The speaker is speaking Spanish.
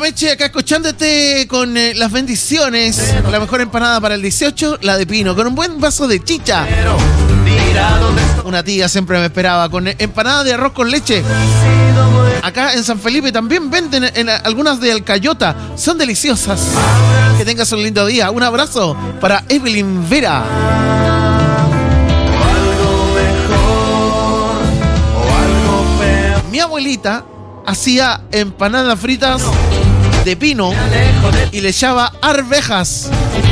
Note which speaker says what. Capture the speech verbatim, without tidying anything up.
Speaker 1: Meche, acá escuchándote con eh, las bendiciones. La mejor empanada para el dieciocho, la de pino, con un buen vaso de chicha. Una tía siempre me esperaba con empanada de arroz con leche. Acá en San Felipe también venden en algunas de alcayota. Son deliciosas. Que tengas un lindo día. Un abrazo para Evelyn Vera. Mi abuelita hacía empanadas fritas de pino y le echaba arvejas.